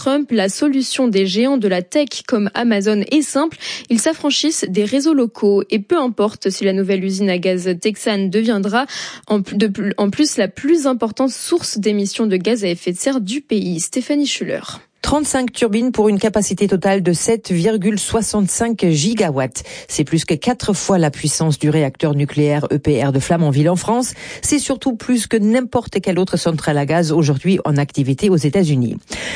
Trump, la solution des géants de la tech comme Amazon est simple. Ils s'affranchissent des réseaux locaux. Et peu importe si la nouvelle usine à gaz texane deviendra en plus la plus importante source d'émissions de gaz à effet de serre du pays. Stéphanie Schuller. 35 turbines pour une capacité totale de 7,65 gigawatts. C'est plus que 4 fois la puissance du réacteur nucléaire EPR de Flamanville en France. C'est surtout plus que n'importe quelle autre centrale à gaz aujourd'hui en activité aux États-Unis.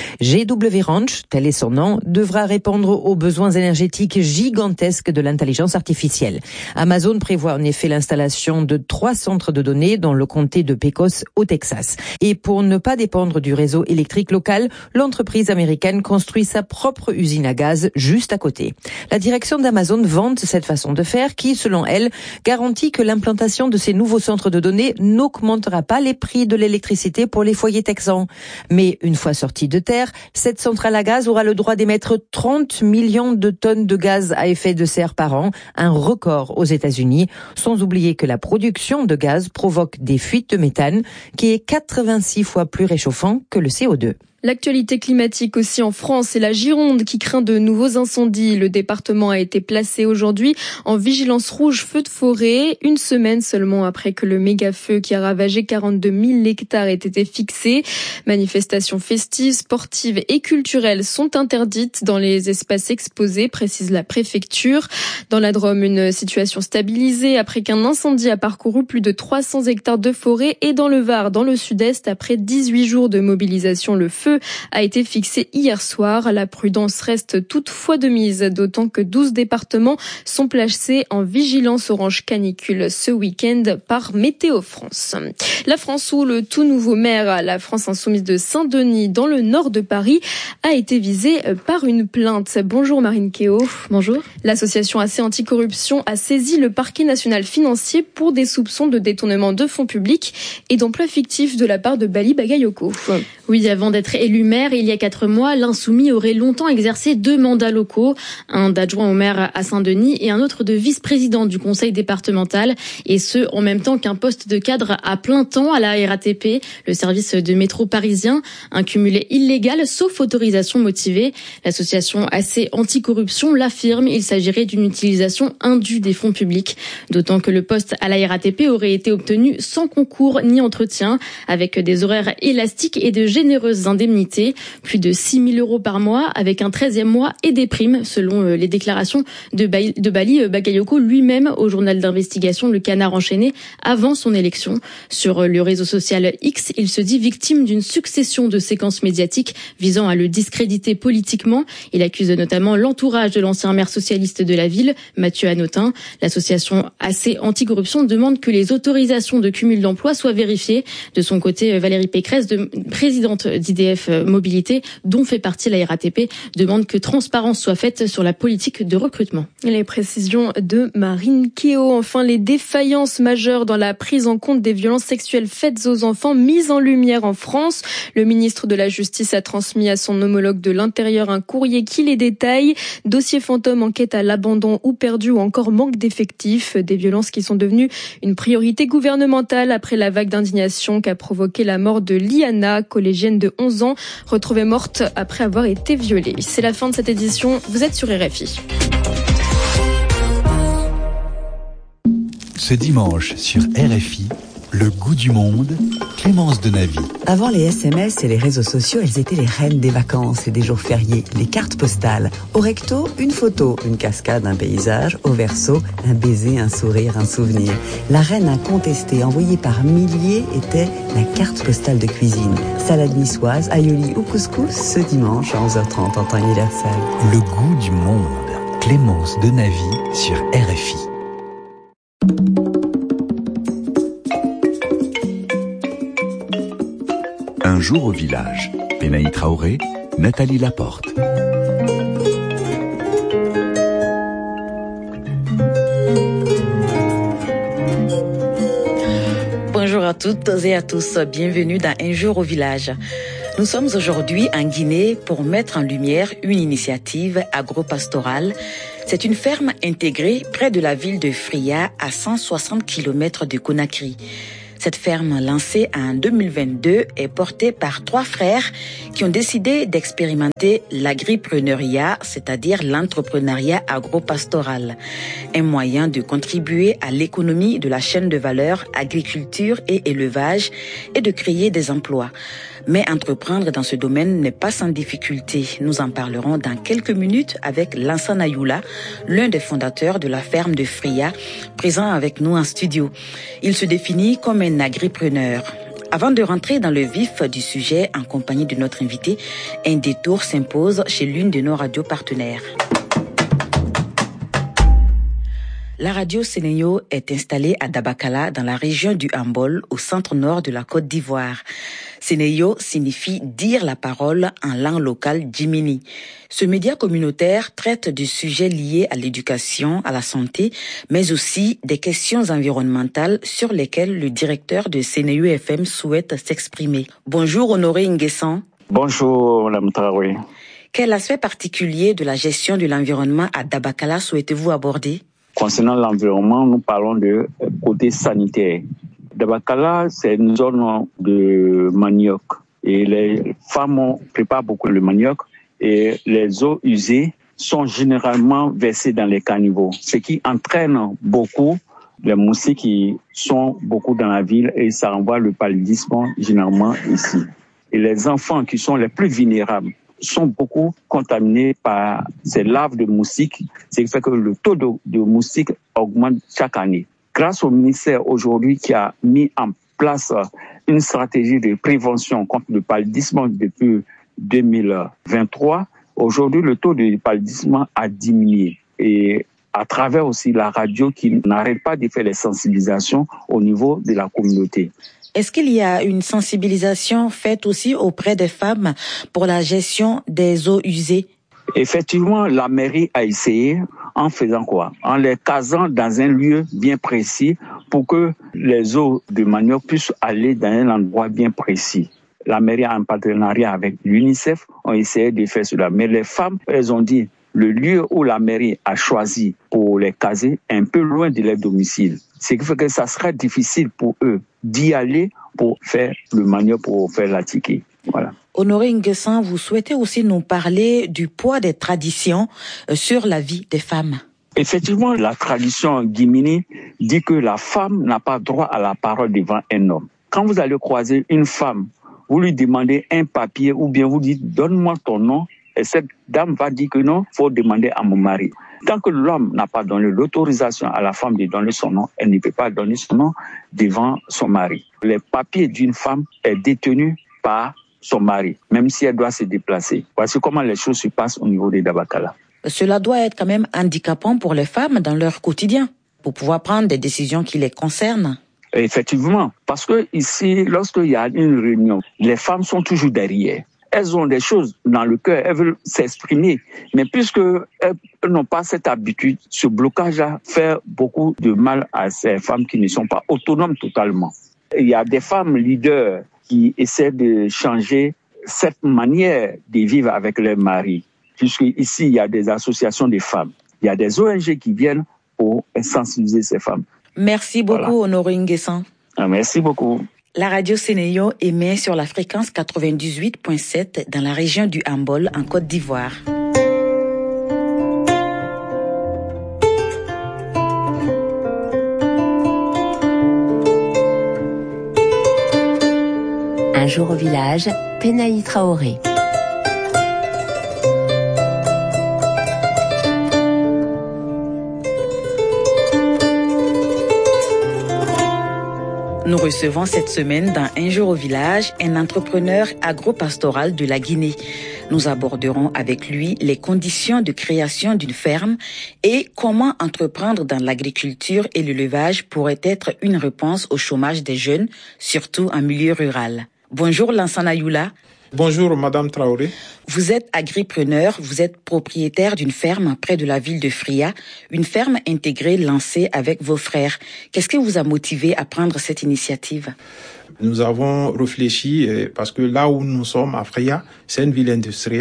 GW Ranch, tel est son nom, devra répondre aux besoins énergétiques gigantesques de l'intelligence artificielle. Amazon prévoit en effet l'installation de 3 centres de données dans le comté de Pecos au Texas. Et pour ne pas dépendre du réseau électrique local, l'entreprise américaine construit sa propre usine à gaz juste à côté. La direction d'Amazon vante cette façon de faire qui, selon elle, garantit que l'implantation de ces nouveaux centres de données n'augmentera pas les prix de l'électricité pour les foyers texans. Mais une fois sortie de terre, cette centrale à gaz aura le droit d'émettre 30 millions de tonnes de gaz à effet de serre par an, un record aux États-Unis, sans oublier que la production de gaz provoque des fuites de méthane qui est 86 fois plus réchauffant que le CO2. L'actualité climatique aussi en France et la Gironde qui craint de nouveaux incendies. Le département a été placé aujourd'hui en vigilance rouge feu de forêt, une semaine seulement après que le méga-feu qui a ravagé 42 000 hectares ait été fixé. Manifestations festives, sportives et culturelles sont interdites dans les espaces exposés, précise la préfecture. Dans la Drôme, une situation stabilisée après qu'un incendie a parcouru plus de 300 hectares de forêt et dans le Var, dans le sud-est, après 18 jours de mobilisation, le feu a été fixé hier soir. La prudence reste toutefois de mise, d'autant que 12 départements sont placés en vigilance orange canicule ce week-end par Météo France. La France où le tout nouveau maire, la France insoumise de Saint-Denis, dans le nord de Paris, a été visé par une plainte. Bonjour Marine Kéo. Bonjour. L'association AC Anticorruption a saisi le parquet national financier pour des soupçons de détournement de fonds publics et d'emploi fictif de la part de Bali Bagayoko. Oui, avant d'être élu maire, il y a 4 mois, l'insoumis aurait longtemps exercé 2 mandats locaux, un d'adjoint au maire à Saint-Denis et un autre de vice-président du conseil départemental, et ce, en même temps qu'un poste de cadre à plein temps à la RATP, le service de métro parisien, un cumul illégal sauf autorisation motivée. L'association AC Anticorruption l'affirme, il s'agirait d'une utilisation indue des fonds publics, d'autant que le poste à la RATP aurait été obtenu sans concours ni entretien, avec des horaires élastiques et de généreuses indemnités, plus de 6 000 € par mois, avec un 13e mois et des primes, selon les déclarations de Bali Bagayoko lui-même au journal d'investigation Le Canard enchaîné avant son élection. Sur le réseau social X, il se dit victime d'une succession de séquences médiatiques visant à le discréditer politiquement. Il accuse notamment l'entourage de l'ancien maire socialiste de la ville, Mathieu Hanotin. L'association AC Anticorruption demande que les autorisations de cumul d'emploi soient vérifiées. De son côté, Valérie Pécresse, présidente d'IDF Mobilité, dont fait partie la RATP, demande que transparence soit faite sur la politique de recrutement. Les précisions de Marine Kéo. Enfin, les défaillances majeures dans la prise en compte des violences sexuelles faites aux enfants mises en lumière en France. Le ministre de la Justice a transmis à son homologue de l'Intérieur un courrier qui les détaille. Dossier fantôme, enquête à l'abandon ou perdu ou encore manque d'effectifs. Des violences qui sont devenues une priorité gouvernementale après la vague d'indignation qu'a provoqué la mort de Liana, collégienne de 11 ans, retrouvée morte après avoir été violée. C'est la fin de cette édition. Vous êtes sur RFI. Ce dimanche sur RFI, le goût du monde, Clémence Denavy. Avant les SMS et les réseaux sociaux, elles étaient les reines des vacances et des jours fériés, les cartes postales. Au recto, une photo, une cascade, un paysage. Au verso, un baiser, un sourire, un souvenir. La reine incontestée, envoyée par milliers, était la carte postale de cuisine. Salade niçoise, aioli ou couscous, ce dimanche à 11h30 en temps universel. Le goût du monde, Clémence Denavy sur RFI. Un jour au village. Pénaï Traoré, Nathalie Laporte. Bonjour à toutes et à tous, bienvenue dans Un jour au village. Nous sommes aujourd'hui en Guinée pour mettre en lumière une initiative agro-pastorale. C'est une ferme intégrée près de la ville de Fria, à 160 km de Conakry. Cette ferme, lancée en 2022, est portée par 3 frères qui ont décidé d'expérimenter l'agripreneuriat, c'est-à-dire l'entrepreneuriat agropastoral, un moyen de contribuer à l'économie de la chaîne de valeur agriculture et élevage et de créer des emplois. Mais entreprendre dans ce domaine n'est pas sans difficulté. Nous en parlerons dans quelques minutes avec Lansana Youla, l'un des fondateurs de la ferme de Fria, présent avec nous en studio. Il se définit comme un agripreneur. Avant de rentrer dans le vif du sujet en compagnie de notre invité, un détour s'impose chez l'une de nos radios partenaires. La radio Sénéyo est installée à Dabakala dans la région du Hambol, au centre-nord de la Côte d'Ivoire. Sénéyo signifie dire la parole en langue locale djimini. Ce média communautaire traite de sujets liés à l'éducation, à la santé, mais aussi des questions environnementales sur lesquelles le directeur de Sénéyo FM souhaite s'exprimer. Bonjour Honoré Nguessan. Bonjour Madame Traoré. Quel aspect particulier de la gestion de l'environnement à Dabakala souhaitez-vous aborder? Concernant l'environnement, nous parlons de côté sanitaire. Dabakala, c'est une zone de manioc. Et les femmes préparent beaucoup le manioc. Et les eaux usées sont généralement versées dans les caniveaux. Ce qui entraîne beaucoup les moustiques qui sont beaucoup dans la ville. Et ça renvoie le paludisme généralement ici. Et les enfants qui sont les plus vulnérables sont beaucoup contaminés par ces larves de moustiques, ce qui fait que le taux de moustiques augmente chaque année. Grâce au ministère aujourd'hui qui a mis en place une stratégie de prévention contre le paludisme depuis 2023, aujourd'hui le taux de paludisme a diminué. Et à travers aussi la radio qui n'arrête pas de faire les sensibilisations au niveau de la communauté. Est-ce qu'il y a une sensibilisation faite aussi auprès des femmes pour la gestion des eaux usées? Effectivement, la mairie a essayé en faisant quoi? En les casant dans un lieu bien précis pour que les eaux de manioc puissent aller dans un endroit bien précis. La mairie, en partenariat avec l'UNICEF, ont essayé de faire cela. Mais les femmes, elles ont dit le lieu où la mairie a choisi pour les caser est un peu loin de leur domicile. Ce qui fait que ça sera difficile pour eux d'y aller pour faire le manioc, pour faire la ticket. Voilà. Honoré Nguessan, vous souhaitez aussi nous parler du poids des traditions sur la vie des femmes. Effectivement, la tradition guimini dit que la femme n'a pas droit à la parole devant un homme. Quand vous allez croiser une femme, vous lui demandez un papier ou bien vous dites « donne-moi ton nom », et cette dame va dire que non, il faut demander à mon mari. Tant que l'homme n'a pas donné l'autorisation à la femme de donner son nom, elle ne peut pas donner son nom devant son mari. Les papiers d'une femme est détenu par son mari, même si elle doit se déplacer. Voici comment les choses se passent au niveau des Dabakala. Cela doit être quand même handicapant pour les femmes dans leur quotidien, pour pouvoir prendre des décisions qui les concernent. Effectivement, parce que ici, lorsqu'il y a une réunion, les femmes sont toujours derrière. Elles ont des choses dans le cœur, elles veulent s'exprimer. Mais puisque elles n'ont pas cette habitude, ce blocage-là fait beaucoup de mal à ces femmes qui ne sont pas autonomes totalement. Il y a des femmes leaders qui essaient de changer cette manière de vivre avec leurs maris. Puisque ici, il y a des associations de femmes. Il y a des ONG qui viennent pour sensibiliser ces femmes. Merci beaucoup, Honoré Nguessan. Merci beaucoup. La radio Sénéyo émet sur la fréquence 98.7 dans la région du Hambol, en Côte d'Ivoire. Un jour au village, Penaï Traoré. Nous recevons cette semaine dans Un jour au village un entrepreneur agropastoral de la Guinée. Nous aborderons avec lui les conditions de création d'une ferme et comment entreprendre dans l'agriculture et l'élevage pourrait être une réponse au chômage des jeunes, surtout en milieu rural. Bonjour Lansana Youla. Bonjour Madame Traoré. Vous êtes agripreneur, vous êtes propriétaire d'une ferme près de la ville de Fria, une ferme intégrée lancée avec vos frères. Qu'est-ce qui vous a motivé à prendre cette initiative? Nous avons réfléchi parce que là où nous sommes à Fria, c'est une ville industrielle.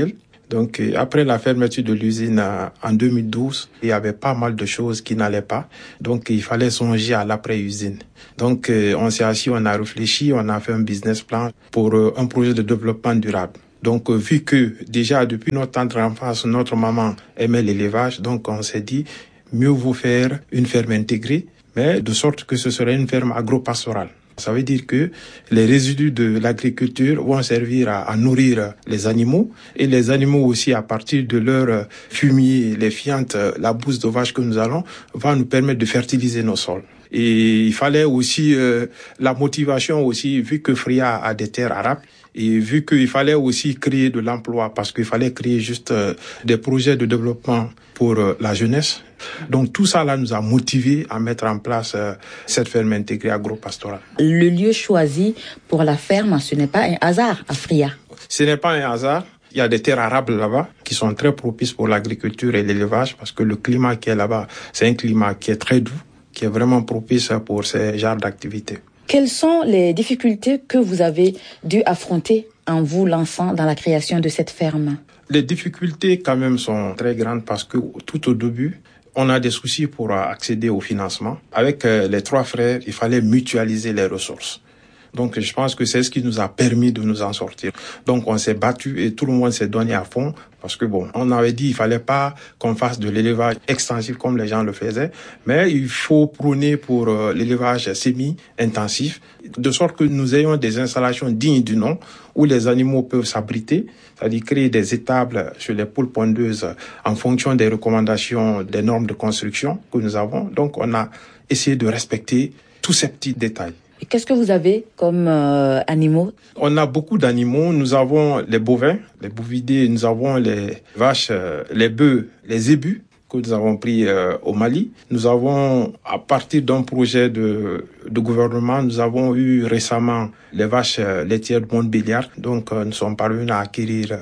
Donc, après la fermeture de l'usine en 2012, il y avait pas mal de choses qui n'allaient pas. Donc, il fallait songer à l'après-usine. Donc, on s'est assis, on a réfléchi, on a fait un business plan pour un projet de développement durable. Donc, vu que déjà depuis notre tendre enfance, notre maman aimait l'élevage, donc on s'est dit, mieux vaut faire une ferme intégrée, mais de sorte que ce serait une ferme agro-pastorale. Ça veut dire que les résidus de l'agriculture vont servir à nourrir les animaux et les animaux aussi à partir de leur fumier, les fientes, la bouse de vache que nous allons, va nous permettre de fertiliser nos sols. Et il fallait aussi la motivation aussi, vu que Fria a des terres arables et vu qu'il fallait aussi créer de l'emploi parce qu'il fallait créer juste des projets de développement pour la jeunesse. Donc tout ça là nous a motivés à mettre en place cette ferme intégrée agro-pastorale. Le lieu choisi pour la ferme, ce n'est pas un hasard à Fria. Ce n'est pas un hasard. Il y a des terres arables là-bas qui sont très propices pour l'agriculture et l'élevage parce que le climat qui est là-bas, c'est un climat qui est très doux, qui est vraiment propice pour ces genres d'activités. Quelles sont les difficultés que vous avez dû affronter en vous lançant dans la création de cette ferme? Les difficultés quand même sont très grandes parce que tout au début, on a des soucis pour accéder au financement. Avec les 3 frères, il fallait mutualiser les ressources. Donc je pense que c'est ce qui nous a permis de nous en sortir. Donc on s'est battu et tout le monde s'est donné à fond parce que on avait dit il fallait pas qu'on fasse de l'élevage extensif comme les gens le faisaient, mais il faut prôner pour l'élevage semi-intensif de sorte que nous ayons des installations dignes du nom où les animaux peuvent s'abriter, c'est-à-dire créer des étables sur les poules pondeuses en fonction des recommandations des normes de construction que nous avons. Donc on a essayé de respecter tous ces petits détails. Et qu'est-ce que vous avez comme animaux? On a beaucoup d'animaux. Nous avons les bovins, les bovidés, nous avons les vaches, les bœufs, les zébus que nous avons pris au Mali. Nous avons, à partir d'un projet de gouvernement, nous avons eu récemment les vaches laitières de Montbéliard. Donc, nous sommes parvenus à acquérir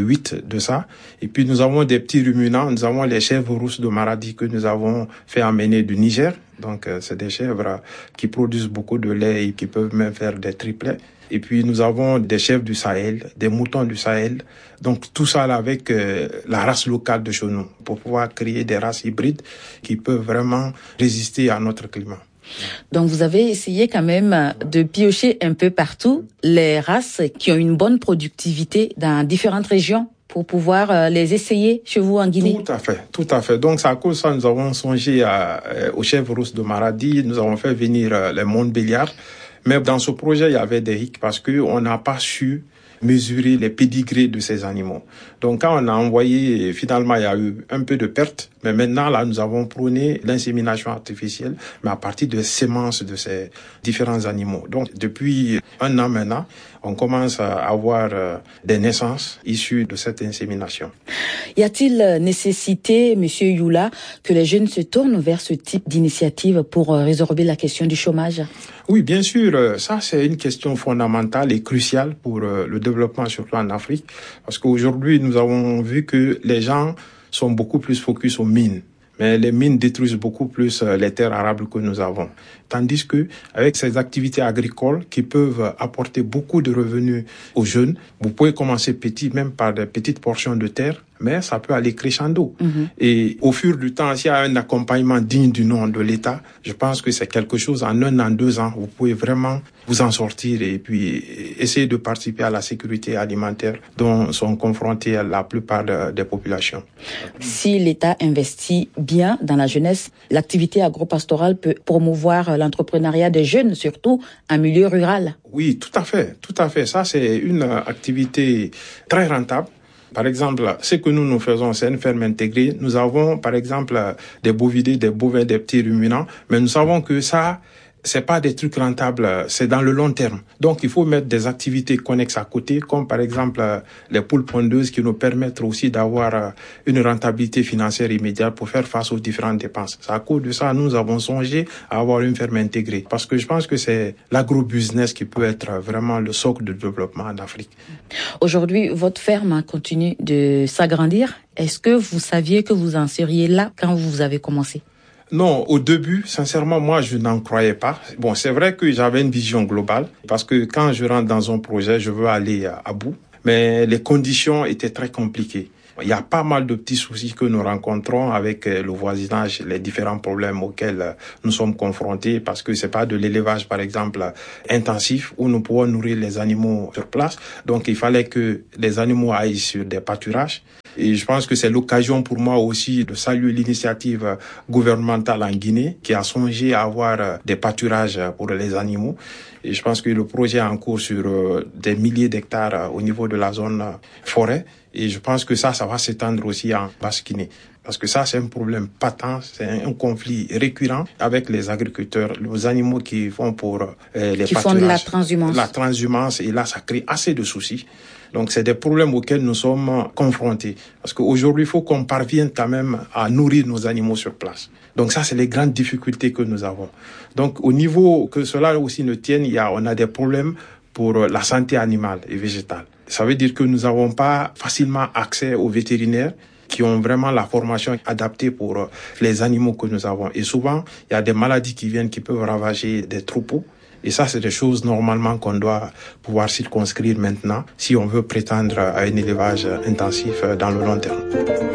8 de ça. Et puis, nous avons des petits ruminants. Nous avons les chèvres rousses de Maradi que nous avons fait amener du Niger. Donc, c'est des chèvres qui produisent beaucoup de lait et qui peuvent même faire des triplets. Et puis, nous avons des chèvres du Sahel, des moutons du Sahel. Donc, tout ça là avec la race locale de chez nous pour pouvoir créer des races hybrides qui peuvent vraiment résister à notre climat. Donc, vous avez essayé quand même de piocher un peu partout les races qui ont une bonne productivité dans différentes régions pour pouvoir les essayer chez vous en Guinée. Tout à fait. Donc, c'est à cause de ça nous avons songé aux chèvres rousses de Maradi. Nous avons fait venir les Montbéliard. Mais dans ce projet, il y avait des hicks parce qu'on n'a pas su mesurer les pédigrés de ces animaux. Donc, quand on a envoyé, finalement, il y a eu un peu de perte. Mais maintenant, là, nous avons prôné l'insémination artificielle, mais à partir de sémences de ces différents animaux. Donc, depuis 1 an maintenant, on commence à avoir des naissances issues de cette insémination. Y a-t-il nécessité, Monsieur Youla, que les jeunes se tournent vers ce type d'initiative pour résorber la question du chômage? Oui, bien sûr. Ça, c'est une question fondamentale et cruciale pour le développement, surtout en Afrique. Parce qu'aujourd'hui, nous avons vu que les gens sont beaucoup plus focus aux mines. Mais les mines détruisent beaucoup plus les terres arables que nous avons. Tandis que, avec ces activités agricoles qui peuvent apporter beaucoup de revenus aux jeunes, vous pouvez commencer petit, même par des petites portions de terre, mais ça peut aller crescendo. Et au fur du temps, s'il y a un accompagnement digne du nom de l'État, je pense que c'est quelque chose, en 1 an, 2 ans, vous pouvez vraiment vous en sortir et puis essayer de participer à la sécurité alimentaire dont sont confrontées la plupart des populations. Si l'État investit bien dans la jeunesse, l'activité agro-pastorale peut promouvoir l'entrepreneuriat des jeunes, surtout en milieu rural. Oui, tout à fait. Ça, c'est une activité très rentable. Par exemple, ce que nous faisons, c'est une ferme intégrée. Nous avons, par exemple, des bovidés, des bovins, des petits ruminants, mais nous savons que ça, c'est pas des trucs rentables, c'est dans le long terme. Donc, il faut mettre des activités connexes à côté, comme par exemple les poules pondeuses qui nous permettent aussi d'avoir une rentabilité financière immédiate pour faire face aux différentes dépenses. C'est à cause de ça, nous avons songé à avoir une ferme intégrée. Parce que je pense que c'est l'agro-business qui peut être vraiment le socle de développement en Afrique. Aujourd'hui, votre ferme continue de s'agrandir. Est-ce que vous saviez que vous en seriez là quand vous avez commencé? Non, au début, sincèrement, moi, je n'en croyais pas. Bon, c'est vrai que j'avais une vision globale parce que quand je rentre dans un projet, je veux aller à bout. Mais les conditions étaient très compliquées. Il y a pas mal de petits soucis que nous rencontrons avec le voisinage, les différents problèmes auxquels nous sommes confrontés, parce que c'est pas de l'élevage, par exemple, intensif, où nous pouvons nourrir les animaux sur place. Donc, il fallait que les animaux aillent sur des pâturages. Et je pense que c'est l'occasion pour moi aussi de saluer l'initiative gouvernementale en Guinée, qui a songé à avoir des pâturages pour les animaux. Et je pense que le projet est en cours sur des milliers d'hectares au niveau de la zone forêt. Et je pense que ça va s'étendre aussi en Basse-Guinée. Parce que ça, c'est un problème patent, c'est un conflit récurrent avec les agriculteurs, les animaux qui vont pour les pâturages. Qui font de la transhumance. La transhumance, et là, ça crée assez de soucis. Donc, c'est des problèmes auxquels nous sommes confrontés. Parce qu'aujourd'hui, il faut qu'on parvienne quand même à nourrir nos animaux sur place. Donc, ça, c'est les grandes difficultés que nous avons. Donc, au niveau que cela aussi ne tienne, on a des problèmes pour la santé animale et végétale. Ça veut dire que nous n'avons pas facilement accès aux vétérinaires qui ont vraiment la formation adaptée pour les animaux que nous avons. Et souvent, il y a des maladies qui viennent, qui peuvent ravager des troupeaux. Et ça, c'est des choses normalement qu'on doit pouvoir circonscrire maintenant si on veut prétendre à un élevage intensif dans le long terme.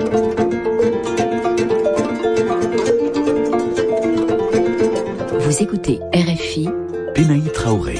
Vous écoutez RFI. Penaï Traoré.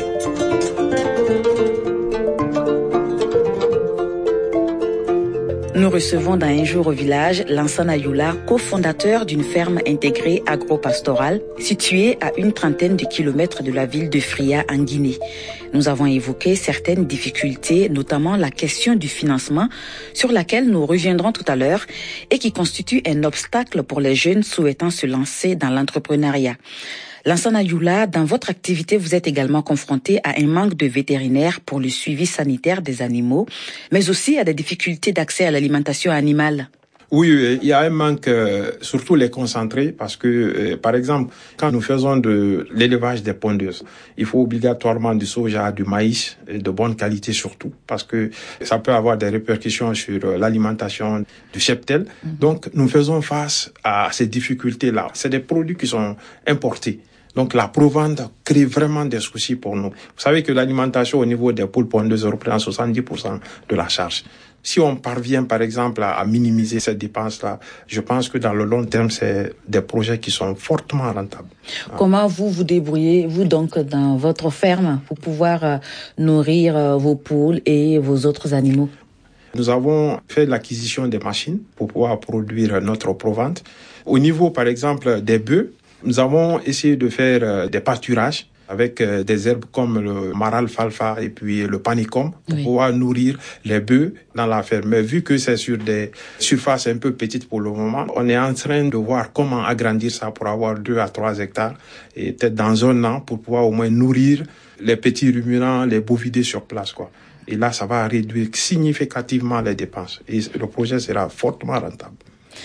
Nous recevons dans Un jour au village Lansana Youla, cofondateur d'une ferme intégrée agro-pastorale située à une trentaine de kilomètres de la ville de Fria en Guinée. Nous avons évoqué certaines difficultés, notamment la question du financement, sur laquelle nous reviendrons tout à l'heure et qui constitue un obstacle pour les jeunes souhaitant se lancer dans l'entrepreneuriat. Lansana Youla, dans votre activité, vous êtes également confronté à un manque de vétérinaires pour le suivi sanitaire des animaux, mais aussi à des difficultés d'accès à l'alimentation animale. Oui, il y a un manque, surtout les concentrés, parce que, par exemple, quand nous faisons de l'élevage des pondeuses, il faut obligatoirement du soja, du maïs, de bonne qualité surtout, parce que ça peut avoir des répercussions sur l'alimentation du cheptel. Donc, nous faisons face à ces difficultés-là. C'est des produits qui sont importés. Donc la provente crée vraiment des soucis pour nous. Vous savez que l'alimentation au niveau des poules pondeuses représente 70% de la charge. Si on parvient par exemple à minimiser cette dépense-là, je pense que dans le long terme, c'est des projets qui sont fortement rentables. Comment vous débrouillez, vous donc, dans votre ferme pour pouvoir nourrir vos poules et vos autres animaux? Nous avons fait l'acquisition des machines pour pouvoir produire notre provente. Au niveau par exemple des bœufs, nous avons essayé de faire des pâturages avec des herbes comme le maral falfa et puis le panicum pour pouvoir nourrir les bœufs dans la ferme. Mais vu que c'est sur des surfaces un peu petites pour le moment, on est en train de voir comment agrandir ça pour avoir 2 à 3 hectares et peut-être dans un an pour pouvoir au moins nourrir les petits ruminants, les bovidés sur place, quoi. Et là, ça va réduire significativement les dépenses et le projet sera fortement rentable.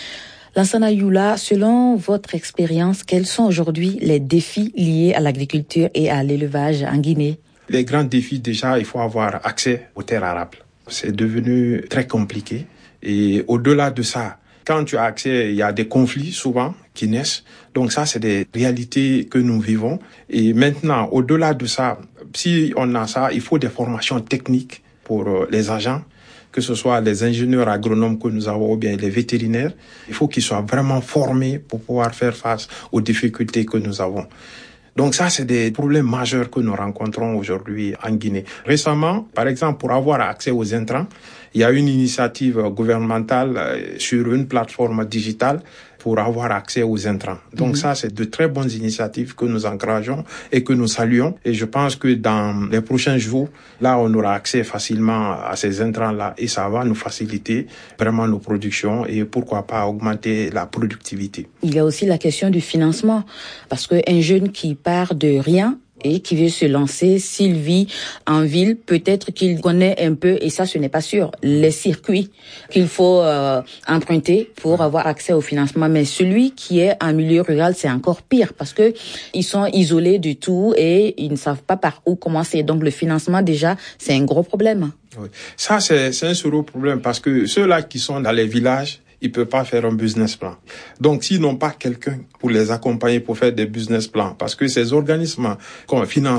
Lansana Youla, selon votre expérience, quels sont aujourd'hui les défis liés à l'agriculture et à l'élevage en Guinée? Les grands défis, déjà, il faut avoir accès aux terres arables. C'est devenu très compliqué. Et au-delà de ça, quand tu as accès, il y a des conflits souvent qui naissent. Donc ça, c'est des réalités que nous vivons. Et maintenant, au-delà de ça, si on a ça, il faut des formations techniques pour les agents, que ce soit les ingénieurs agronomes que nous avons ou bien les vétérinaires. Il faut qu'ils soient vraiment formés pour pouvoir faire face aux difficultés que nous avons. Donc ça, c'est des problèmes majeurs que nous rencontrons aujourd'hui en Guinée. Récemment, par exemple, pour avoir accès aux intrants, il y a une initiative gouvernementale sur une plateforme digitale pour avoir accès aux intrants. Donc ça, c'est de très bonnes initiatives que nous encourageons et que nous saluons. Et je pense que dans les prochains jours, là, on aura accès facilement à ces intrants-là et ça va nous faciliter vraiment nos productions et pourquoi pas augmenter la productivité. Il y a aussi la question du financement parce qu'un jeune qui part de rien et qui veut se lancer, s'il vit en ville, peut-être qu'il connaît un peu, et ça ce n'est pas sûr, les circuits qu'il faut emprunter pour avoir accès au financement. Mais celui qui est en milieu rural, c'est encore pire parce que ils sont isolés du tout et ils ne savent pas par où commencer. Donc le financement déjà, c'est un gros problème. Oui. Ça c'est un sérieux problème parce que ceux-là qui sont dans les villages, ils ne peuvent pas faire un business plan. Donc, s'ils n'ont pas quelqu'un pour les accompagner pour faire des business plans, parce que ces organismes qu'on finance,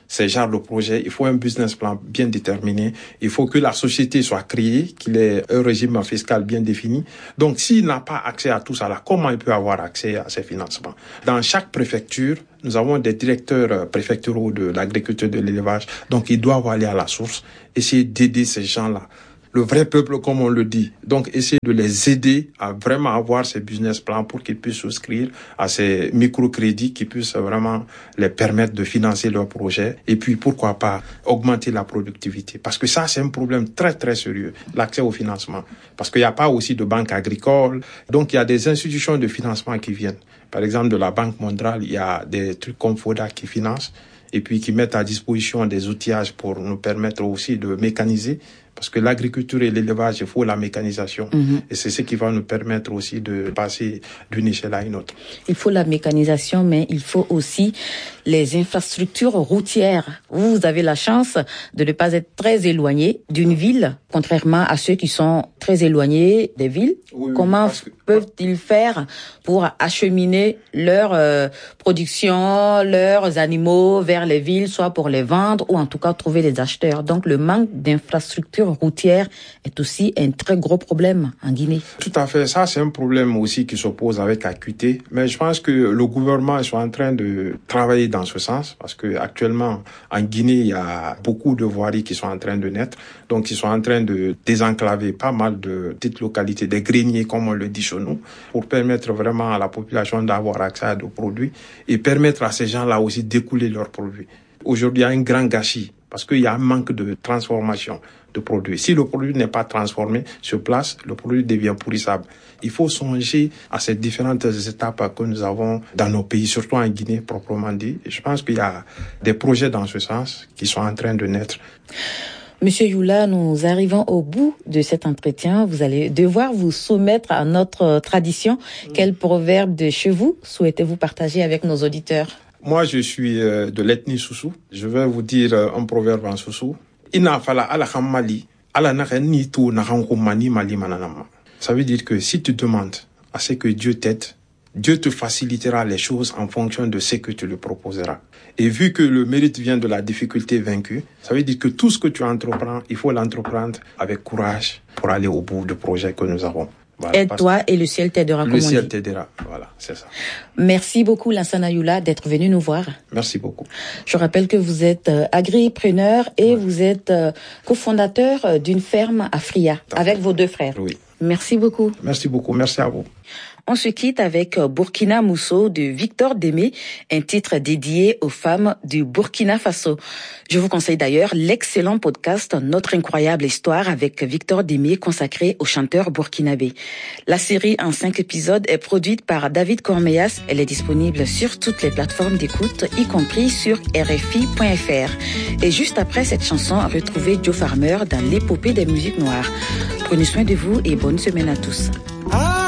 ces genres de projets, il faut un business plan bien déterminé. Il faut que la société soit créée, qu'il ait un régime fiscal bien défini. Donc, s'il n'a pas accès à tout ça, là, comment il peut avoir accès à ces financements? Dans chaque préfecture, nous avons des directeurs préfectoraux de l'agriculture et de l'élevage. Donc, ils doivent aller à la source, essayer d'aider ces gens-là. Le vrai peuple, comme on le dit. Donc, essayer de les aider à vraiment avoir ces business plans pour qu'ils puissent souscrire à ces microcrédits qui puissent vraiment les permettre de financer leurs projets. Et puis, pourquoi pas, augmenter la productivité. Parce que ça, c'est un problème très, très sérieux, l'accès au financement. Parce qu'il n'y a pas aussi de banque agricole. Donc, il y a des institutions de financement qui viennent. Par exemple, de la Banque mondiale, il y a des trucs comme FODA qui financent et puis qui mettent à disposition des outillages pour nous permettre aussi de mécaniser. Parce que l'agriculture et l'élevage, il faut la mécanisation. Et c'est ce qui va nous permettre aussi de passer d'une échelle à une autre. Il faut la mécanisation, mais il faut aussi les infrastructures routières. Vous avez la chance de ne pas être très éloigné d'une ville, contrairement à ceux qui sont très éloignés des villes. Oui, comment peuvent-ils faire pour acheminer leur production, leurs animaux vers les villes, soit pour les vendre ou en tout cas trouver des acheteurs? Donc le manque d'infrastructures routières est aussi un très gros problème en Guinée. Tout à fait. Ça, c'est un problème aussi qui s'oppose avec acuité. Mais je pense que le gouvernement est en train de travailler dans ce sens parce que actuellement, en Guinée, il y a beaucoup de voiries qui sont en train de naître. Donc, ils sont en train de désenclaver pas mal de petites localités, des greniers, comme on le dit chez nous, pour permettre vraiment à la population d'avoir accès à des produits et permettre à ces gens-là aussi d'écouler leurs produits. Aujourd'hui, il y a un grand gâchis parce qu'il y a un manque de transformation de produits. Si le produit n'est pas transformé sur place, le produit devient pourrissable. Il faut songer à ces différentes étapes que nous avons dans nos pays, surtout en Guinée proprement dit. Et je pense qu'il y a des projets dans ce sens qui sont en train de naître. Monsieur Youla, nous arrivons au bout de cet entretien. Vous allez devoir vous soumettre à notre tradition. Quel proverbe de chez vous souhaitez-vous partager avec nos auditeurs? Moi, je suis de l'ethnie Soussou. Je vais vous dire un proverbe en Soussou. Ça veut dire que si tu demandes à ce que Dieu t'aide, Dieu te facilitera les choses en fonction de ce que tu lui proposeras. Et vu que le mérite vient de la difficulté vaincue, ça veut dire que tout ce que tu entreprends, il faut l'entreprendre avec courage pour aller au bout du projet que nous avons. Voilà, aide-toi et le ciel t'aidera. Le ciel t'aidera, voilà, c'est ça. Merci beaucoup Lansana Youla d'être venu nous voir. Merci beaucoup. Je rappelle que vous êtes agripreneur et vous êtes cofondateur d'une ferme à Fria avec vos 2 frères. Oui. Merci beaucoup. Merci beaucoup, merci à vous. On se quitte avec Burkina Mousso de Victor Démé, un titre dédié aux femmes du Burkina Faso. Je vous conseille d'ailleurs l'excellent podcast Notre incroyable histoire avec Victor Démé consacré au chanteur burkinabé. La série en 5 épisodes est produite par David Cormeillas. Elle est disponible sur toutes les plateformes d'écoute, y compris sur RFI.fr. Et juste après cette chanson, retrouvez Joe Farmer dans l'épopée des musiques noires. Prenez soin de vous et bonne semaine à tous.